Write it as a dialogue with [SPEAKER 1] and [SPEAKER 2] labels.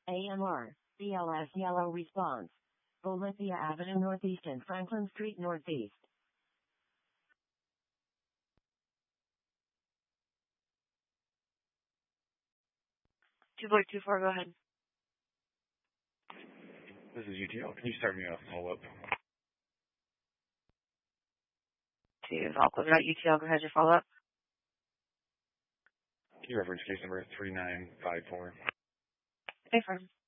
[SPEAKER 1] AMR, BLS yellow response. Bolivia Avenue Northeast and Franklin Street Northeast.
[SPEAKER 2] 2424, go ahead.
[SPEAKER 3] This is UTL. Can you start me off follow-up?
[SPEAKER 2] I'll close it out. UTL, go ahead, your follow-up.
[SPEAKER 3] Can you reference case number 3954?
[SPEAKER 2] Affirm.